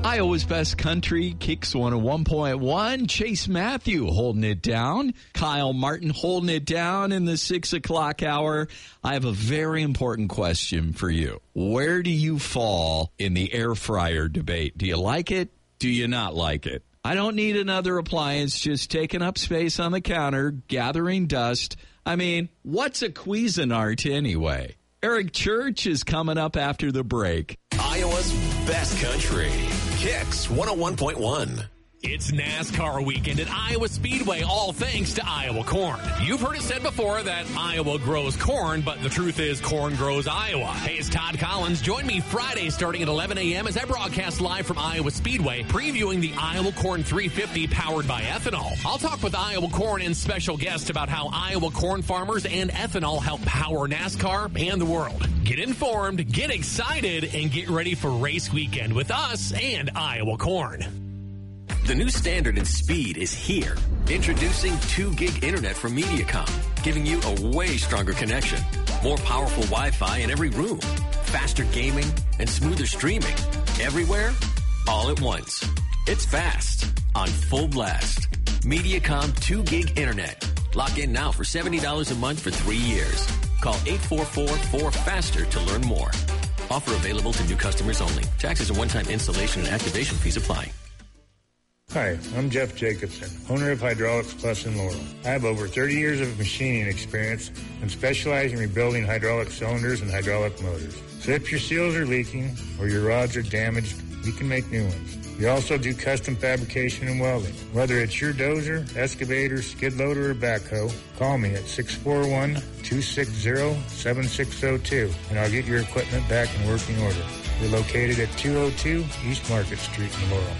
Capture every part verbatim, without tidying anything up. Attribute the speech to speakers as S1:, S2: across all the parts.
S1: Iowa's Best Country, Kicks one oh one point one. Chase Matthew holding it down. Kyle Martin holding it down in the six o'clock hour. I have a very important question for you. Where do you fall in the air fryer debate? Do you like it? Do you not like it? I don't need another appliance just taking up space on the counter, gathering dust. I mean, what's a Cuisinart anyway? Eric Church is coming up after the break.
S2: Iowa's Best Country, Kicks one oh one point one.
S3: It's NASCAR weekend at Iowa Speedway, all thanks to Iowa Corn. You've heard it said before that Iowa grows corn, but the truth is corn grows Iowa. Hey, it's Todd Collins. Join me Friday starting at eleven a.m. as I broadcast live from Iowa Speedway, previewing the Iowa Corn three fifty powered by ethanol. I'll talk with Iowa Corn and special guests about how Iowa corn farmers and ethanol help power NASCAR and the world. Get informed, get excited, and get ready for race weekend with us and Iowa Corn.
S2: The new standard in speed is here. Introducing two gig internet from Mediacom, giving you a way stronger connection. More powerful Wi-Fi in every room. Faster gaming and smoother streaming. Everywhere, all at once. It's fast, on full blast. Mediacom two gig internet. Lock in now for seventy dollars a month for three years. Call eight four four, four faster to learn more. Offer available to new customers only. Taxes and one-time installation and activation fees apply.
S4: Hi, I'm Jeff Jacobson, owner of Hydraulics Plus in Laurel. I have over thirty years of machining experience and specialize in rebuilding hydraulic cylinders and hydraulic motors. So if your seals are leaking or your rods are damaged, we can make new ones. We also do custom fabrication and welding. Whether it's your dozer, excavator, skid loader, or backhoe, call me at six four one, two six zero, seven six zero two, and I'll get your equipment back in working order. We're located at two oh two East Market Street in Laurel.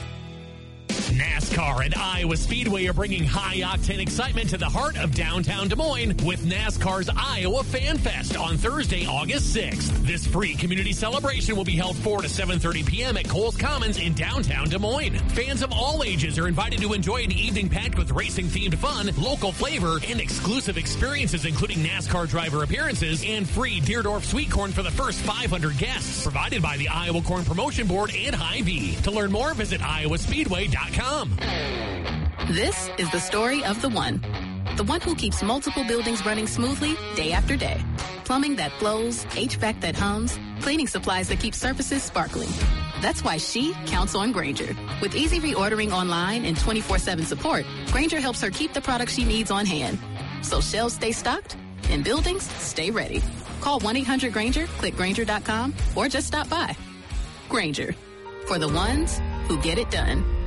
S3: NASCAR and Iowa Speedway are bringing high-octane excitement to the heart of downtown Des Moines with NASCAR's Iowa Fan Fest on Thursday, August sixth. This free community celebration will be held four to seven thirty p.m. at Coles Commons in downtown Des Moines. Fans of all ages are invited to enjoy an evening packed with racing-themed fun, local flavor, and exclusive experiences including NASCAR driver appearances and free Deerdorf sweet corn for the first five hundred guests, provided by the Iowa Corn Promotion Board and Hy-Vee. To learn more, visit iowa speedway dot com.
S5: This is the story of the one. The one who keeps multiple buildings running smoothly day after day. Plumbing that flows, H V A C that hums, cleaning supplies that keep surfaces sparkling. That's why she counts on Grainger. With easy reordering online and twenty-four seven support, Grainger helps her keep the products she needs on hand. So shelves stay stocked and buildings stay ready. Call one eight hundred Grainger, click Grainger dot com, or just stop by. Grainger, for the ones who get it done.